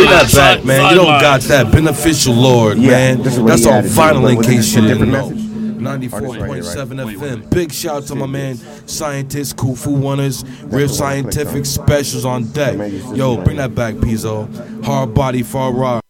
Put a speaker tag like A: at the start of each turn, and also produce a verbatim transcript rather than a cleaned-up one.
A: bring that back, man. You don't got that. Beneficial Lord, man. That's all vinyl in case you didn't know. ninety-four point seven F M. Big shout out to my man, scientist, Kufu Wonders, real scientific specials on deck. Yo, bring that back, Pizzo. Hard body, far rock.